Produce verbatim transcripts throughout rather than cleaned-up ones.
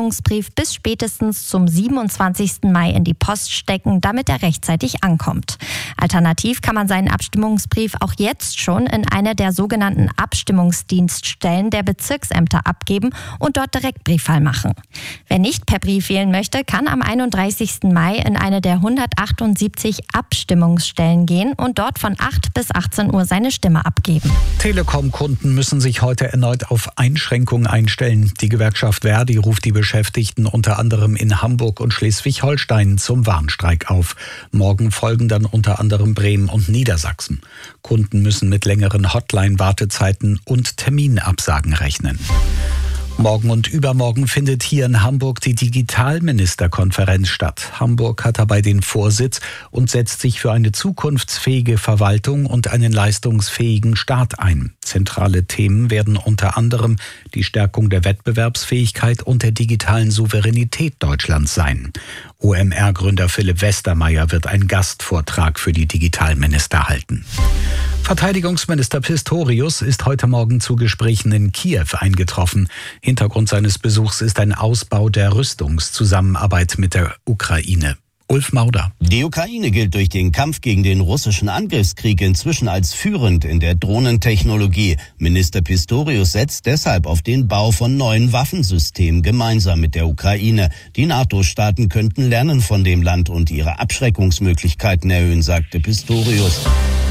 Abstimmungsbrief bis spätestens zum siebenundzwanzigsten Mai in die Post stecken, damit er rechtzeitig ankommt. Alternativ kann man seinen Abstimmungsbrief auch jetzt schon in eine der sogenannten Abstimmungsdienststellen der Bezirksämter abgeben und dort direkt Briefwahl machen. Wer nicht per Brief wählen möchte, kann am einunddreißigsten Mai in eine der hundertachtundsiebzig Abstimmungsstellen gehen und dort von acht bis achtzehn Uhr seine Stimme abgeben. Telekom-Kunden müssen sich heute erneut auf Einschränkungen einstellen. Die Gewerkschaft Verdi ruft die Beschäftigten unter anderem in Hamburg und Schleswig-Holstein zum Warnstreik auf. Morgen folgen dann unter anderem Bremen und Niedersachsen. Kunden müssen mit längeren Hotline-Wartezeiten und Terminabsagen rechnen. Morgen und übermorgen findet hier in Hamburg die Digitalministerkonferenz statt. Hamburg hat dabei den Vorsitz und setzt sich für eine zukunftsfähige Verwaltung und einen leistungsfähigen Staat ein. Zentrale Themen werden unter anderem die Stärkung der Wettbewerbsfähigkeit und der digitalen Souveränität Deutschlands sein. O M R-Gründer Philipp Westermeier wird einen Gastvortrag für die Digitalminister halten. Verteidigungsminister Pistorius ist heute Morgen zu Gesprächen in Kiew eingetroffen. Hintergrund seines Besuchs ist ein Ausbau der Rüstungszusammenarbeit mit der Ukraine. Ulf Mauder. Die Ukraine gilt durch den Kampf gegen den russischen Angriffskrieg inzwischen als führend in der Drohnentechnologie. Minister Pistorius setzt deshalb auf den Bau von neuen Waffensystemen gemeinsam mit der Ukraine. Die NATO-Staaten könnten lernen von dem Land und ihre Abschreckungsmöglichkeiten erhöhen, sagte Pistorius.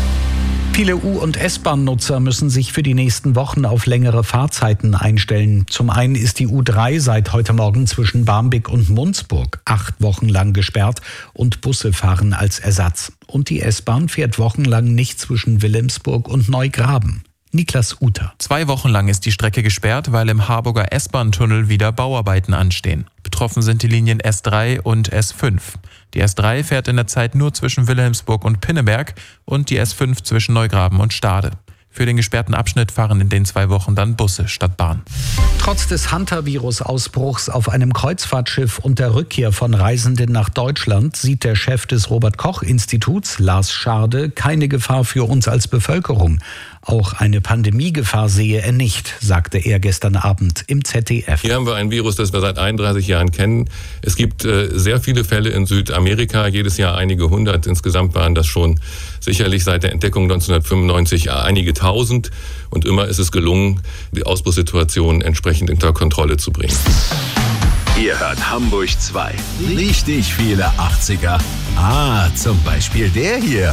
Viele U- und S-Bahn-Nutzer müssen sich für die nächsten Wochen auf längere Fahrzeiten einstellen. Zum einen ist die U drei seit heute Morgen zwischen Barmbek und Munzburg acht Wochen lang gesperrt und Busse fahren als Ersatz. Und die S-Bahn fährt wochenlang nicht zwischen Wilhelmsburg und Neugraben. Niklas Uter. Zwei Wochen lang ist die Strecke gesperrt, weil im Harburger S-Bahn-Tunnel wieder Bauarbeiten anstehen. Betroffen sind die Linien S drei und S fünf. Die S drei fährt in der Zeit nur zwischen Wilhelmsburg und Pinneberg und die S fünf zwischen Neugraben und Stade. Für den gesperrten Abschnitt fahren in den zwei Wochen dann Busse statt Bahn. Trotz des Hantavirus-Ausbruchs auf einem Kreuzfahrtschiff und der Rückkehr von Reisenden nach Deutschland sieht der Chef des Robert-Koch-Instituts, Lars Scharde, keine Gefahr für uns als Bevölkerung. Auch eine Pandemiegefahr sehe er nicht, sagte er gestern Abend im Z D F. Hier haben wir ein Virus, das wir seit einunddreißig Jahren kennen. Es gibt äh, sehr viele Fälle in Südamerika, jedes Jahr einige hundert. Insgesamt waren das schon sicherlich seit der Entdeckung neunzehnhundertfünfundneunzig einige tausend. Und immer ist es gelungen, die Ausbruchssituation entsprechend unter Kontrolle zu bringen. Ihr hört Hamburg zwei. Richtig viele achtziger. Ah, zum Beispiel der hier.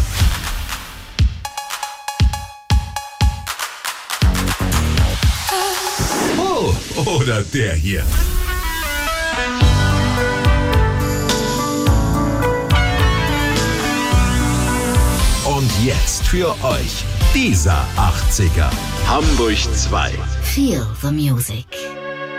Oder der hier. Und jetzt für euch dieser achtziger. Hamburg zwei. Feel the music.